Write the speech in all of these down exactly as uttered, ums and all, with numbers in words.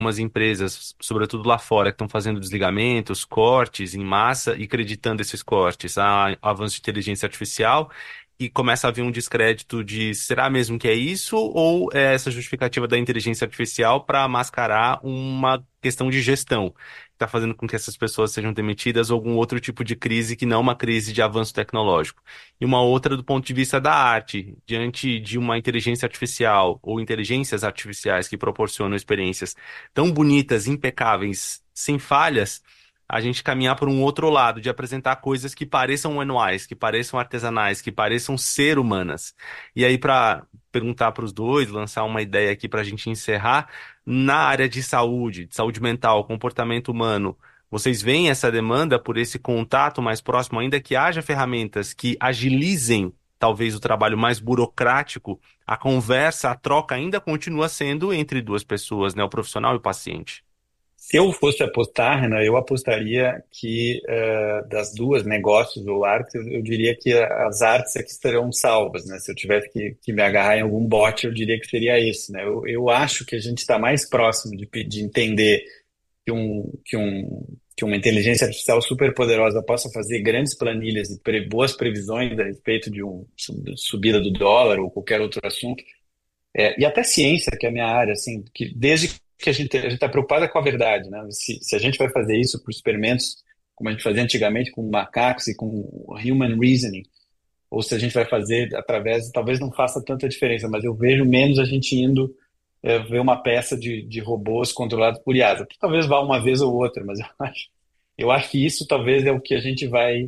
algumas empresas, sobretudo lá fora, que estão fazendo desligamentos, cortes em massa e creditando esses cortes a avanço de inteligência artificial. E começa a haver um descrédito de será mesmo que é isso? Ou é essa justificativa da inteligência artificial para mascarar uma questão de gestão, que está fazendo com que essas pessoas sejam demitidas ou algum outro tipo de crise que não uma crise de avanço tecnológico? E uma outra do ponto de vista da arte, diante de uma inteligência artificial ou inteligências artificiais que proporcionam experiências tão bonitas, impecáveis, sem falhas, a gente caminhar por um outro lado, de apresentar coisas que pareçam manuais, que pareçam artesanais, que pareçam ser humanas. E aí, para perguntar para os dois, lançar uma ideia aqui para a gente encerrar, na área de saúde, de saúde mental, comportamento humano, vocês veem essa demanda por esse contato mais próximo, ainda que haja ferramentas que agilizem talvez o trabalho mais burocrático, a conversa, a troca ainda continua sendo entre duas pessoas, né, o profissional e o paciente. Se eu fosse apostar, Renan, eu apostaria que eh, das duas, negócios ou arte, eu, eu diria que as artes é que estarão salvas, né? Se eu tivesse que, que me agarrar em algum bote, eu diria que seria esse, né? Eu, eu acho que a gente está mais próximo de, pe- de entender que, um, que, um, que uma inteligência artificial super poderosa possa fazer grandes planilhas e pre- boas previsões a respeito de uma subida do dólar ou qualquer outro assunto. É, e até ciência, que é a minha área, assim, que desde que a gente a gente está preocupada com a verdade, né? Se, se a gente vai fazer isso por experimentos, como a gente fazia antigamente com macacos e com human reasoning, ou se a gente vai fazer através, talvez não faça tanta diferença, mas eu vejo menos a gente indo é, ver uma peça de, de robôs controlados por I A, que talvez vá uma vez ou outra, mas eu acho, eu acho que isso talvez é o que a gente vai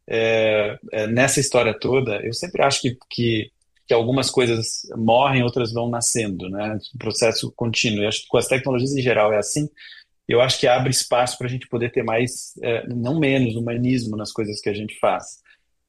é, é, nessa história toda. Eu sempre acho que, que que algumas coisas morrem, outras vão nascendo, né? Um processo contínuo. Eu acho que com as tecnologias em geral é assim. Eu acho que abre espaço para a gente poder ter mais, eh, não menos, humanismo nas coisas que a gente faz.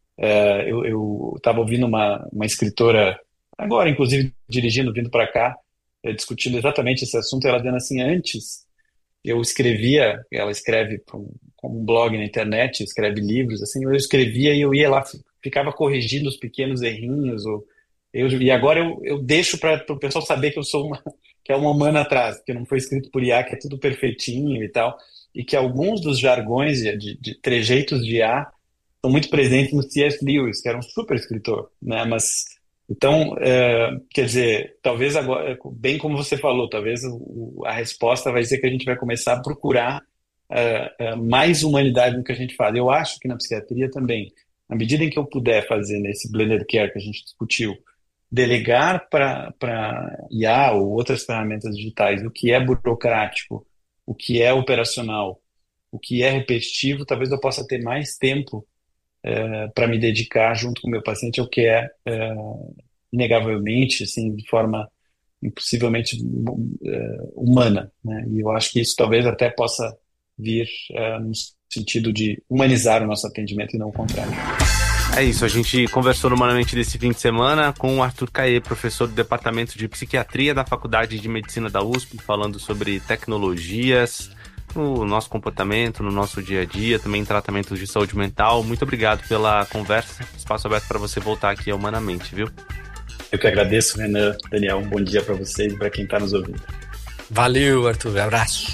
Eh, eu estava ouvindo uma, uma escritora, agora, inclusive, dirigindo, vindo para cá, eh, discutindo exatamente esse assunto, ela dizendo assim, antes eu escrevia, ela escreve para um, como um blog na internet, escreve livros, assim, eu escrevia e eu ia lá, ficava corrigindo os pequenos errinhos, ou eu, e agora eu, eu deixo para o pessoal saber que eu sou uma, que é uma humana atrás, que não foi escrito por I A, que é tudo perfeitinho e tal, e que alguns dos jargões de, de, de trejeitos de I A estão muito presentes no C S. Lewis, que era um super escritor, né? Mas então, é, quer dizer, talvez agora, bem como você falou, talvez o, a resposta vai ser que a gente vai começar a procurar é, é, mais humanidade no que a gente faz. Eu acho que na psiquiatria também, na medida em que eu puder fazer nesse blended care que a gente discutiu, delegar para para I A ou outras ferramentas digitais o que é burocrático, o que é operacional, o que é repetitivo, talvez eu possa ter mais tempo para me dedicar junto com o meu paciente ao que é, é inegavelmente, assim, de forma impossivelmente é, humana, né? E eu acho que isso talvez até possa vir é, no sentido de humanizar o nosso atendimento e não o contrário. É isso, a gente conversou normalmente desse fim de semana com o Arthur Caê, professor do Departamento de Psiquiatria da Faculdade de Medicina da U S P, falando sobre tecnologias no nosso comportamento, no nosso dia a dia, também em tratamentos de saúde mental. Muito obrigado pela conversa, espaço aberto para você voltar aqui ao Humanamente, viu? Eu que agradeço, Renan, Daniel, um bom dia para vocês e para quem está nos ouvindo. Valeu, Arthur, abraço.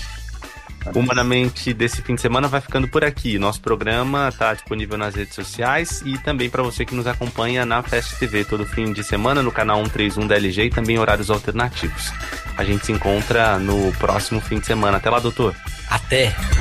Humanamente desse fim de semana vai ficando por aqui. Nosso programa está disponível nas redes sociais e também para você que nos acompanha na Fast T V todo fim de semana no canal cento e trinta e um da L G e também em horários alternativos. A gente se encontra no próximo fim de semana. Até lá, doutor. Até.